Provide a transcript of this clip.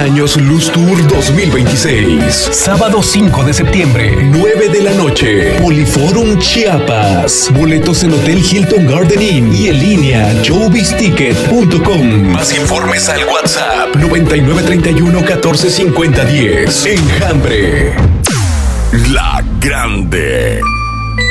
años Luz Tour 2026. Sábado 5 de septiembre, 9 de la noche. Poliforum Chiapas. Boletos en Hotel Hilton Garden Inn y en línea showbizticket.com. Más informes al WhatsApp 9931 145010. Enjambre. La Grande.